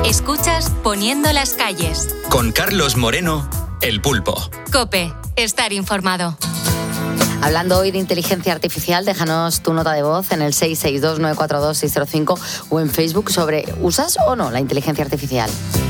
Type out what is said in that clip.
Escuchas Poniendo las calles. Con Carlos Moreno, El Pulpo. COPE. Estar informado. Hablando hoy de inteligencia artificial, déjanos tu nota de voz en el 662-942-605 o en Facebook sobre ¿usas o no la inteligencia artificial?